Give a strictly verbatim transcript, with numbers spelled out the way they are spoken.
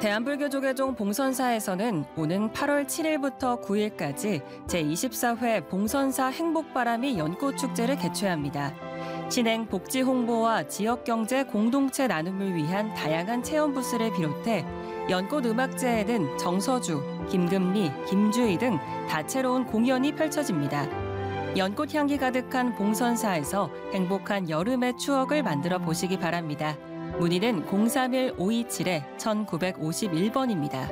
대한불교조계종 봉선사에서는 오는 팔월 칠일부터 구일까지 제이십사 회 봉선사 행복바람이 연꽃축제를 개최합니다. 신행 복지 홍보와 지역경제 공동체 나눔을 위한 다양한 체험 부스를 비롯해 연꽃음악제에는 정서주, 김금리, 김주희 등 다채로운 공연이 펼쳐집니다. 연꽃 향기 가득한 봉선사에서 행복한 여름의 추억을 만들어 보시기 바랍니다. 문의는 공삼일 오이칠 천구백오십일 번입니다.